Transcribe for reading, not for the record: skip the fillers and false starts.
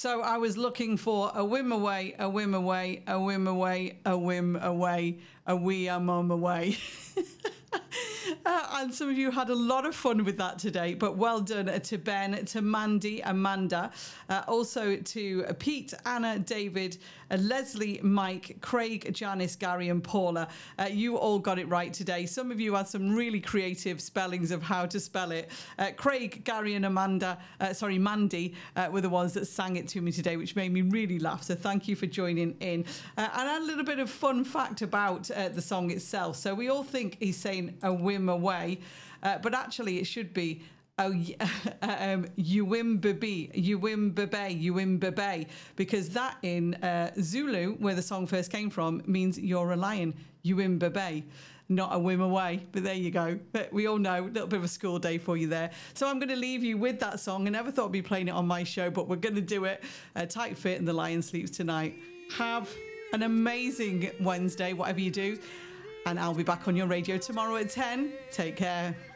So I was looking for a whim away, a whim away, a whim away, a whim away, a wee a mum away. And some of you had a lot of fun with that today, but well done to Ben, to Mandy, Amanda, also to Pete, Anna, David, Leslie, Mike, Craig, Janice, Gary and Paula. You all got it right today. Some of you had some really creative spellings of how to spell it. Craig, Gary and Mandy were the ones that sang it to me today, which made me really laugh. So thank you for joining in. And a little bit of fun fact about the song itself. So we all think he's saying a whim away, but actually it should be Uwim Bebe, Uwim Bebe, Uwim Bebe, because that in Zulu, where the song first came from, means you're a lion, Uwim Bebe, not a whim away. But there you go. But we all know, a little bit of a school day for you there. So I'm going to leave you with that song. I never thought I'd be playing it on my show, but we're going to do it. Tight Fit and The Lion Sleeps Tonight. Have an amazing Wednesday, whatever you do. And I'll be back on your radio tomorrow at 10. Take care.